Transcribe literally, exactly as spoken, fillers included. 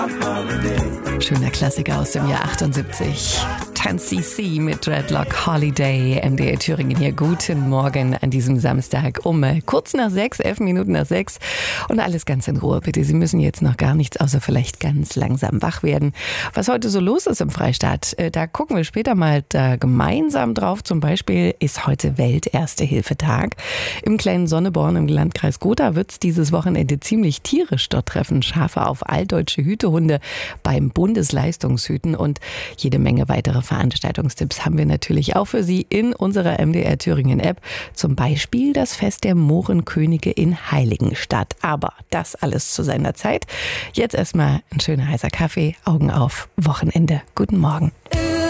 Schöner Klassiker aus dem Jahr achtundsiebzig. zehn C C mit Dreadlock Holiday. M D R Thüringen hier. Guten Morgen an diesem Samstag um kurz nach sechs, elf Minuten nach sechs. Und alles ganz in Ruhe, bitte. Sie müssen jetzt noch gar nichts, außer vielleicht ganz langsam wach werden. Was heute so los ist im Freistaat, da gucken wir später mal da gemeinsam drauf. Zum Beispiel ist heute Welt-Erste-Hilfe-Tag. Im kleinen Sonneborn im Landkreis Gotha wird es dieses Wochenende ziemlich tierisch dort treffen. Schafe auf alldeutsche Hütehunde beim Bundesleistungshüten und jede Menge weitere Veranstaltungstipps haben wir natürlich auch für Sie in unserer M D R Thüringen App. Zum Beispiel das Fest der Mohrenkönige in Heiligenstadt. Aber das alles zu seiner Zeit. Jetzt erstmal ein schöner heißer Kaffee, Augen auf, Wochenende. Guten Morgen.